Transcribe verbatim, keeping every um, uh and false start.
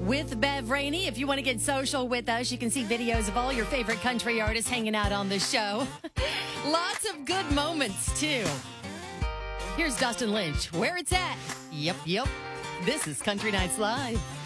with Bev Rainey. If you want to get social with us, you can see videos of all your favorite country artists hanging out on the show. Lots of good moments, too. Here's Dustin Lynch, Where It's At. Yep, yep. This is Country Nights Live.